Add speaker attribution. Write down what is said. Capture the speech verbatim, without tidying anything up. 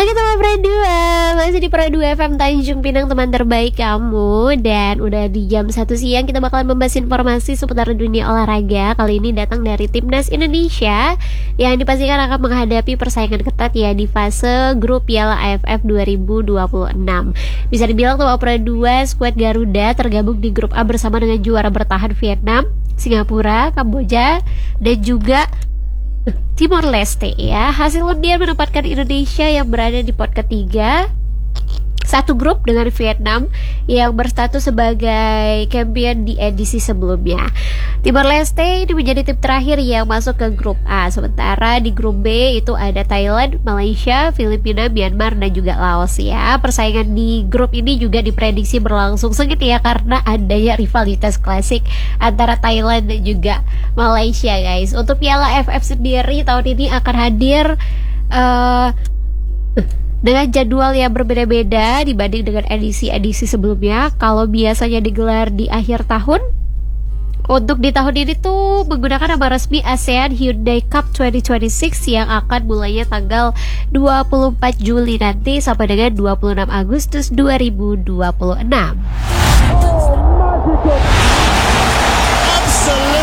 Speaker 1: Halo teman Pro dua, masih di Pro dua F M Tanjung Pinang, teman terbaik kamu. Dan udah di jam satu siang kita bakalan membahas informasi seputar dunia olahraga. Kali ini datang dari Timnas Indonesia yang dipastikan akan menghadapi persaingan ketat ya di fase grup Piala A F F dua ribu dua puluh enam. Bisa dibilang teman Pro dua, skuad Garuda tergabung di grup A bersama dengan juara bertahan Vietnam, Singapura, Kamboja, dan juga Timor Leste ya. Hasil undian menempatkan Indonesia yang berada di pot ketiga, satu grup dengan Vietnam yang berstatus sebagai champion di edisi sebelumnya. Timor Leste ini menjadi tim terakhir yang masuk ke grup A. Sementara di grup B itu ada Thailand, Malaysia, Filipina, Myanmar, dan juga Laos ya. Persaingan di grup ini juga diprediksi berlangsung sengit ya, karena adanya rivalitas klasik antara Thailand dan juga Malaysia guys. Untuk Piala A F F sendiri tahun ini akan hadir uh, dengan jadwal yang berbeda-beda dibanding dengan edisi-edisi sebelumnya. Kalau biasanya digelar di akhir tahun, untuk di tahun ini tuh menggunakan nama resmi ASEAN Hyundai Cup dua ribu dua puluh enam yang akan mulainya tanggal dua puluh empat Juli nanti sampai dengan dua puluh enam Agustus dua ribu dua puluh enam.